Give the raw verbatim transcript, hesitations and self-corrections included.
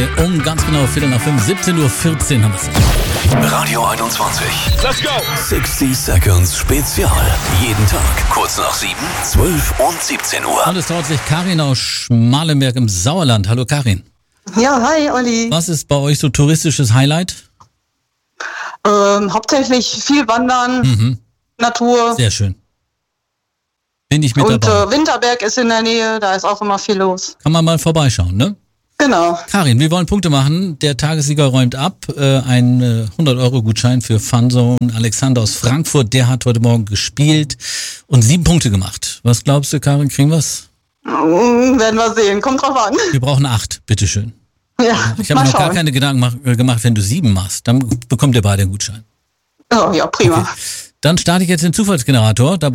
um ganz genau Viertel nach fünf, siebzehn Uhr vierzehn haben wir es. Radio einundzwanzig. Let's go! sechzig Seconds Spezial. Jeden Tag kurz nach sieben, zwölf und siebzehn Uhr. Und es traut sich Karin aus Schmalenberg im Sauerland. Hallo Karin. Ja, hi Olli. Was ist bei euch so touristisches Highlight? Ähm, hauptsächlich viel Wandern, Mhm. Natur. Sehr schön. Bin ich mit Und dabei. äh, Winterberg ist in der Nähe, da ist auch immer viel los. Kann man mal vorbeischauen, ne? Genau. Karin, wir wollen Punkte machen. Der Tagessieger räumt ab. Äh, ein äh, hundert-Euro-Gutschein für Funzone. Alexander aus Frankfurt, der hat heute Morgen gespielt und sieben Punkte gemacht. Was glaubst du, Karin, kriegen wir's? Mm, werden wir sehen, kommt drauf an. Wir brauchen acht, bitteschön. Ja, Ich habe mal mir noch gar schauen. keine Gedanken mach, äh, gemacht, wenn du sieben machst. Dann bekommt ihr beide einen Gutschein. Oh, ja, prima. Dann starte ich jetzt den Zufallsgenerator. Da